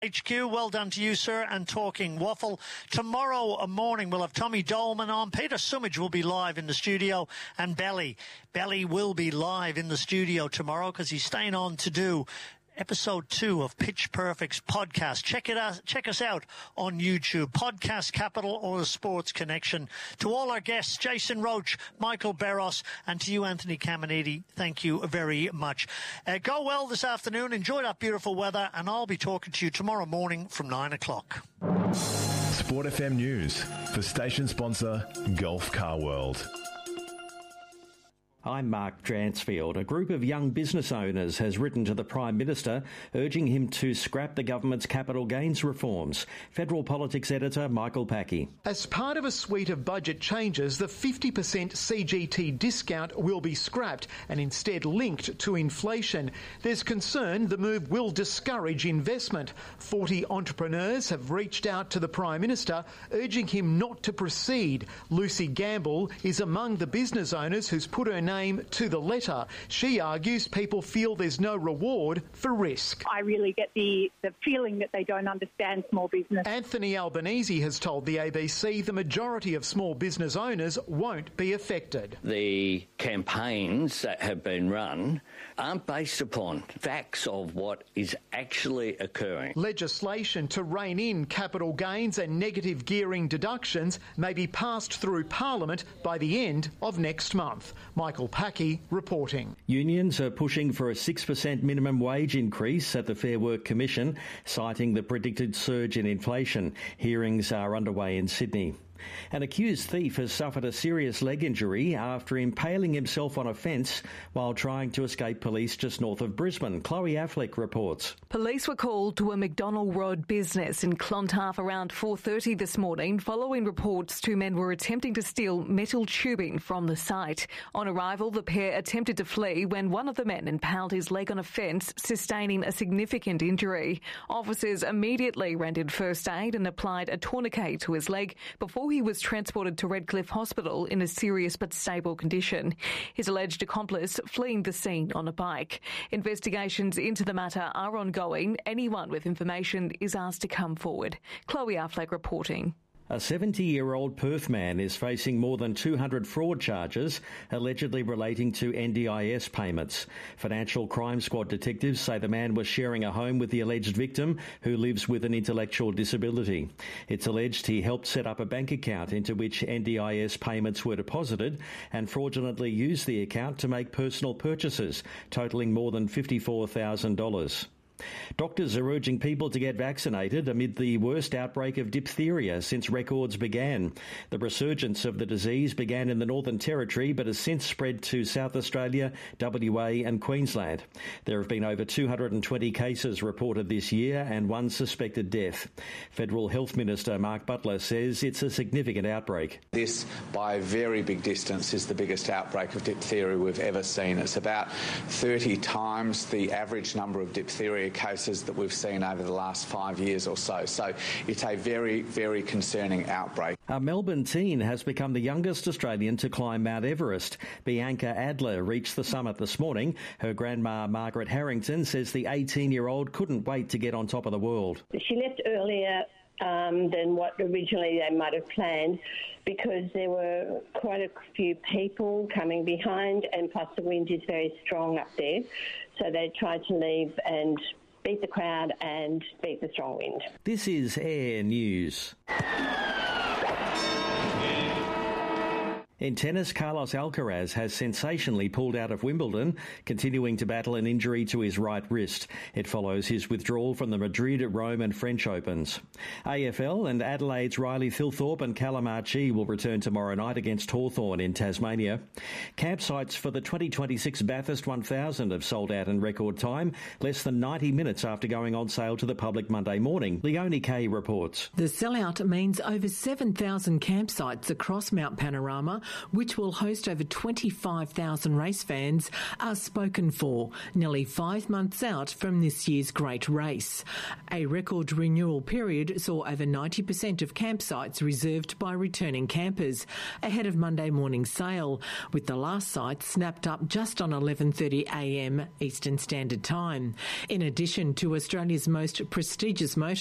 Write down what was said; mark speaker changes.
Speaker 1: HQ, well done to you, sir, and Talking Waffle. Tomorrow morning we'll have Tommy Dolman on. Peter Sumage will be live in the studio, and Belly will be live in the studio tomorrow because he's staying on to do Episode 2 of Pitch Perfect's podcast. Check us out on YouTube, Podcast Capital or the Sports Connection. To all our guests, Jason Roach, Michael Barros, and to you, Anthony Caminiti, thank you very much. Go well this afternoon, enjoy that beautiful weather, and I'll be talking to you tomorrow morning from 9 o'clock.
Speaker 2: Sport FM News for station sponsor Gulf Car World.
Speaker 3: I'm Mark Dransfield. A group of young business owners has written to the Prime Minister urging him to scrap the government's capital gains reforms. Federal Politics editor Michael Packey.
Speaker 4: As part of a suite of budget changes, the 50% CGT discount will be scrapped and instead linked to inflation. There's concern the move will discourage investment. 40 entrepreneurs have reached out to the Prime Minister urging him not to proceed. Lucy Gamble is among the business owners who's put her name to the letter. She argues people feel there's no reward for risk.
Speaker 5: I really get the feeling that they don't understand small business.
Speaker 4: Anthony Albanese has told the ABC the majority of small business owners won't be affected.
Speaker 6: The campaigns that have been run aren't based upon facts of what is actually occurring.
Speaker 4: Legislation to rein in capital gains and negative gearing deductions may be passed through Parliament by the end of next month. Michael Packey reporting.
Speaker 3: Unions are pushing for a 6% minimum wage increase at the Fair Work Commission, citing the predicted surge in inflation. Hearings are underway in Sydney. An accused thief has suffered a serious leg injury after impaling himself on a fence while trying to escape police just north of Brisbane. Chloe Affleck reports.
Speaker 7: Police were called to a McDonald Road business in Clontarf around 4:30 this morning following reports two men were attempting to steal metal tubing from the site. On arrival, the pair attempted to flee when one of the men impaled his leg on a fence, sustaining a significant injury. Officers immediately rendered first aid and applied a tourniquet to his leg before he was transported to Redcliffe Hospital in a serious but stable condition. His alleged accomplice fleeing the scene on a bike. Investigations into the matter are ongoing. Anyone with information is asked to come forward. Chloe Affleck reporting.
Speaker 3: A 70-year-old Perth man is facing more than 200 fraud charges, allegedly relating to NDIS payments. Financial Crime Squad detectives say the man was sharing a home with the alleged victim, who lives with an intellectual disability. It's alleged he helped set up a bank account into which NDIS payments were deposited and fraudulently used the account to make personal purchases, totalling more than $54,000. Doctors are urging people to get vaccinated amid the worst outbreak of diphtheria since records began. The resurgence of the disease began in the Northern Territory but has since spread to South Australia, WA and Queensland. There have been over 220 cases reported this year and one suspected death. Federal Health Minister Mark Butler says it's a significant outbreak.
Speaker 8: This, by a very big distance, is the biggest outbreak of diphtheria we've ever seen. It's about 30 times the average number of diphtheria cases that we've seen over the last 5 years or so. So it's a very, very concerning outbreak.
Speaker 3: A Melbourne teen has become the youngest Australian to climb Mount Everest. Bianca Adler reached the summit this morning. Her grandma, Margaret Harrington, says the 18-year-old couldn't wait to get on top of the world.
Speaker 9: She left earlier than what originally they might have planned, because there were quite a few people coming behind, and plus the wind is very strong up there. So they tried to leave and beat the crowd and beat the strong wind.
Speaker 3: This is Air News. In tennis, Carlos Alcaraz has sensationally pulled out of Wimbledon, continuing to battle an injury to his right wrist. It follows his withdrawal from the Madrid, Rome and French Opens. AFL and Adelaide's Riley Thilthorpe and Callum Archie will return tomorrow night against Hawthorn in Tasmania. Campsites for the 2026 Bathurst 1000 have sold out in record time, less than 90 minutes after going on sale to the public Monday morning. Leonie Kay reports.
Speaker 10: The sellout means over 7,000 campsites across Mount Panorama which will host over 25,000 race fans, are spoken for, nearly 5 months out from this year's great race. A record renewal period saw over 90% of campsites reserved by returning campers, ahead of Monday morning's sale, with the last site snapped up just on 11:30am Eastern Standard Time. In addition to Australia's most prestigious motor